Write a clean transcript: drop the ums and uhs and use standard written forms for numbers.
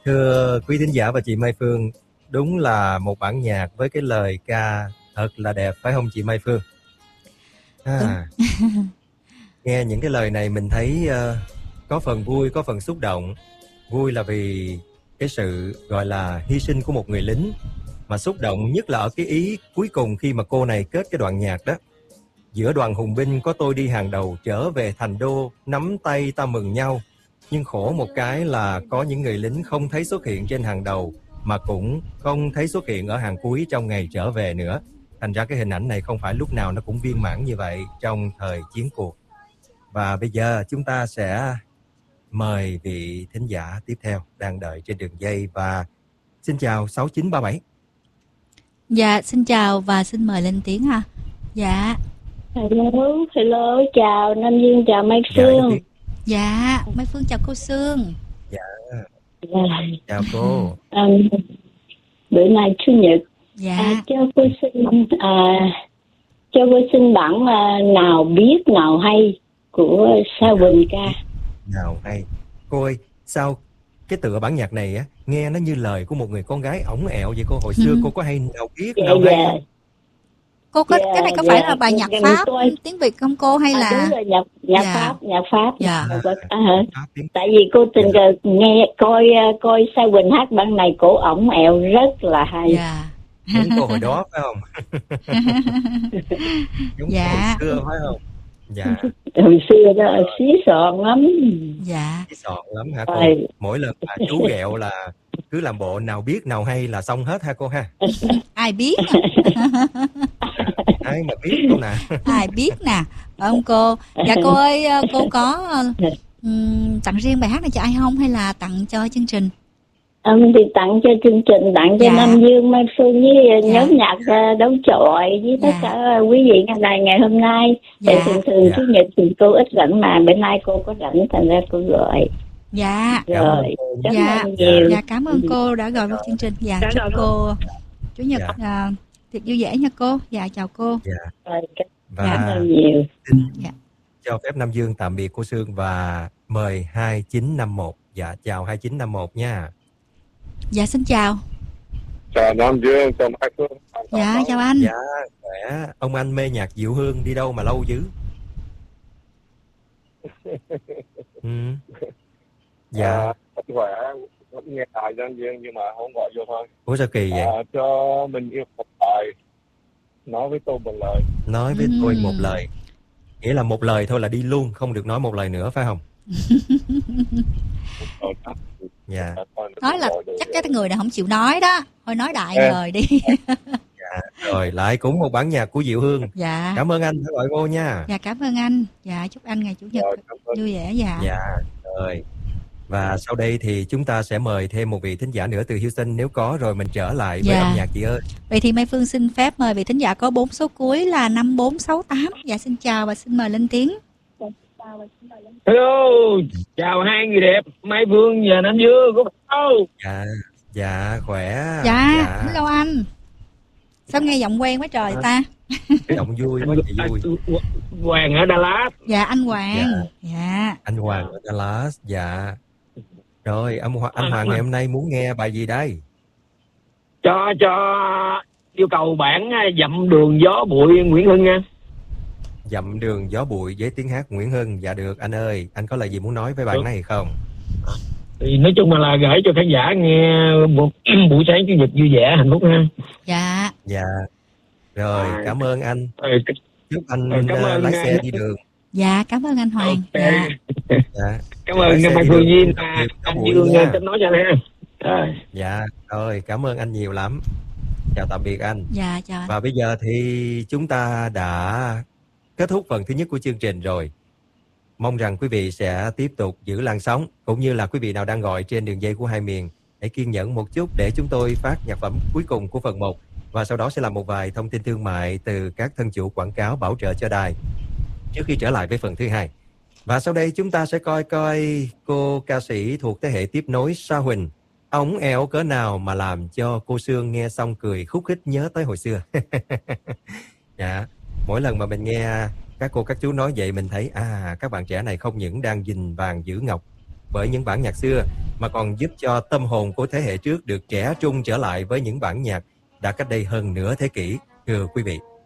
Thưa quý thính giả và chị Mai Phương, đúng là một bản nhạc với cái lời ca thật là đẹp, phải không chị Mai Phương? Nghe những cái lời này mình thấy có phần vui, có phần xúc động. Vui là vì cái sự gọi là hy sinh của một người lính, mà xúc động nhất là ở cái ý cuối cùng khi mà cô này kết cái đoạn nhạc đó. Giữa đoàn hùng binh có tôi đi hàng đầu, trở về thành đô, nắm tay ta mừng nhau. Nhưng khổ một cái là có những người lính không thấy xuất hiện trên hàng đầu, mà cũng không thấy xuất hiện ở hàng cuối trong ngày trở về nữa. Thành ra cái hình ảnh này không phải lúc nào nó cũng viên mãn như vậy trong thời chiến cuộc. Và bây giờ chúng ta sẽ mời vị thính giả tiếp theo đang đợi trên đường dây. Và xin chào 6937. Dạ, xin chào và xin mời lên tiếng ha. Dạ. Hello, chào Nam Dương, chào Mai Phương. Dạ, Mai Phương chào cô Sương. Dạ. Chào cô. Bữa nay Chủ nhật. Dạ. Cho cô xin bản Nào Biết Nào Hay của Sa Huỳnh ca. Nào hay. Cô ơi, sao cái tựa bản nhạc này á nghe nó như lời của một người con gái ổng ẹo vậy cô? Hồi xưa cô có hay Nào Biết Nào Hay không? Cô có cái này có phải là bài nhạc Pháp tiếng Việt không cô, hay là đúng rồi, nhạc Pháp. Dạ. Tại vì cô tình cờ nghe coi Sa Huỳnh hát bản này, cổ ổng ẹo rất là hay. Dạ. Đúng cô hồi đó phải không? Đúng hồi xưa phải không? Dạ. Hồi xưa đó xí sọn lắm. Dạ. Xí sọn lắm hả cô? Mỗi lần mà chú ghẹo là cứ làm bộ nào biết nào hay là xong hết ha cô ha. Ai biết? Ai mà biết cô nè. Ai biết nè, phải không cô? Dạ cô ơi, cô có tặng riêng bài hát này cho ai không, hay là tặng cho chương trình? Thì tặng cho chương trình, tặng cho Nam Dương, Mai Phương với nhóm nhạc Đấu Chọi với tất cả quý vị ngày hôm nay. Thường Chủ nhật thì cô ít rảnh, mà bữa nay cô có rảnh thành ra cô gọi. Dạ. Rồi. Dạ, cảm ơn cô đã gọi vào chương trình. Dạ, chúc cô Chủ nhật thiệt vui vẻ nha cô. Dạ, chào cô. Cảm ơn nhiều. Cho phép Nam Dương tạm biệt cô Sương và mời 2951. Dạ, chào 2951 nha. Dạ, xin chào. Chào Nam Dương, chào Mai Phương. Dạ, chào anh. Dạ, khỏe. Ông anh mê nhạc Diệu Hương đi đâu mà lâu dữ? Dạ. Khỏe, vẫn nghe đài Nam Dương nhưng mà không gọi vô thôi. Ủa sao kỳ vậy? Cho mình yêu một lời, nói với tôi một lời. Nói với tôi một lời. Nghĩa là một lời thôi là đi luôn, không được nói một lời nữa phải không? Dạ. Nói là chắc cái người nào không chịu nói đó, thôi nói đại lời đi. Dạ. Rồi lại cũng một bản nhạc của Diệu Hương. Dạ. Cảm ơn anh đã gọi cô nha. Dạ, cảm ơn anh. Dạ, chúc anh ngày Chủ nhật vui vẻ. Dạ. Dạ. Rồi. Và sau đây thì chúng ta sẽ mời thêm một vị thính giả nữa từ Houston, nếu có, rồi mình trở lại với âm nhạc chị ơi. Vậy thì Mai Phương xin phép mời vị thính giả có 4 số cuối là 5468. Dạ, xin chào và xin mời lên tiếng. Hello, chào hai người đẹp, Mai Phương và Nam Dương, có Dạ, dạ khỏe. Dạ, hello anh. Sao nghe giọng quen quá trời ta? Giọng vui quá chị vui. Hoàng ở Dallas. Dạ, anh Hoàng. Dạ. Anh Hoàng ở Dallas. Dạ. Rồi, anh Hoàng ngày hôm nay muốn nghe bài gì đây? Cho yêu cầu bản Dặm Đường Gió Bụi Nguyễn Hưng nha. Dặm Đường Gió Bụi với tiếng hát Nguyễn Hưng. Dạ được anh ơi, anh có lời gì muốn nói với bạn này không? Thì nói chung là gửi cho khán giả nghe một buổi sáng Chủ nhật vui vẻ hạnh phúc ha. Dạ. Dạ. Rồi, cảm ơn anh. Chúc anh lái xe đi đường. Dạ, cảm ơn anh Hoàng. Dạ. Cảm ơn Mai Phương Duyên anh Dương tính nói cho anh ha. Dạ, rồi cảm ơn anh nhiều lắm. Chào tạm biệt anh. Dạ, chào anh. Và bây giờ thì chúng ta đã kết thúc phần thứ nhất của chương trình rồi. Mong rằng quý vị sẽ tiếp tục giữ làn sóng, cũng như là quý vị nào đang gọi trên đường dây của hai miền, hãy kiên nhẫn một chút để chúng tôi phát nhạc phẩm cuối cùng của phần 1. Và sau đó sẽ là một vài thông tin thương mại từ các thân chủ quảng cáo bảo trợ cho đài trước khi trở lại với phần thứ 2. Và sau đây chúng ta sẽ coi cô ca sĩ thuộc thế hệ tiếp nối Sa Huỳnh, ống eo cỡ nào mà làm cho cô Sương nghe xong cười khúc khích nhớ tới hồi xưa. Dạ, mỗi lần mà mình nghe các cô các chú nói vậy mình thấy các bạn trẻ này không những đang gìn vàng giữ ngọc bởi những bản nhạc xưa, mà còn giúp cho tâm hồn của thế hệ trước được trẻ trung trở lại với những bản nhạc đã cách đây hơn nửa thế kỷ, thưa quý vị.